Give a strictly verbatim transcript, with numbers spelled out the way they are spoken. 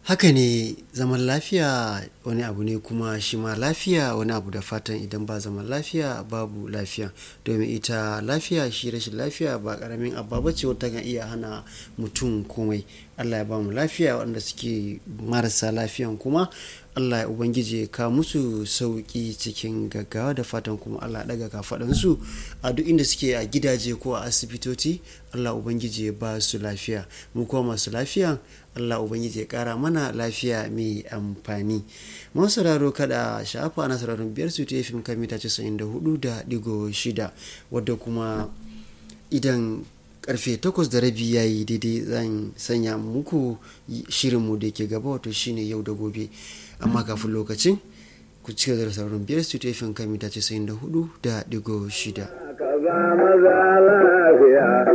Haka ne, zaman lafiya wani abu ne, kuma shi ma lafiya wani abu, da fatan idan ba zaman lafiya babu lafiya. Domin ita lafiya, shi rashin lafiya ba ƙaramin abu ba ce wata kan iya hana mutum komai. Allah ya ba mu lafiya, waɗanda suke marasa lafiyan kuma Allah ya Ubangiji ya kawo musu sauƙi cikin gaggawa, da fatan kuma Allah ya ɗaga kafaɗansu a duk inda suke, a gidaje ko a asibitoci. Allah Ubangiji ya ba su lafiya. Mu kuma masu lafiya, Allah Ubangiji ya ƙara mana lafiya mai amfani. Mun sauraro kada sha'afa, ana sauraron biyar su ta fim kan mita casa'in da hudu da digo shida, wadda kuma idan karfe takwas da rabi yayi daidai zan sanya muku shirinmu da ke gaba, wato shine yau da gobe. Amma kafin lokacin, ku cika da sauraron biyar su ta fim kan mita casa'in da hudu da digo shida.